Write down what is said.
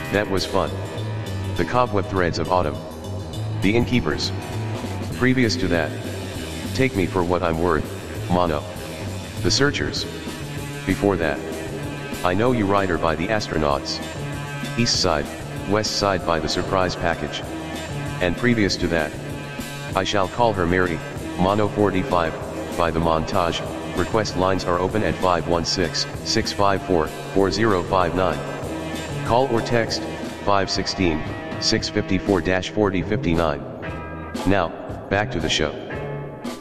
That was fun. The cobweb threads of autumn. The innkeepers. Previous to that. Take me for what I'm worth, Mono. The searchers. Before that. I know you rider by the astronauts. East side, west side by the surprise package. And previous to that. I shall call her Mary, Mono 45, by the montage. Request lines are open at 516-654-4059. Call or text, 516-654-4059. Now, back to the show.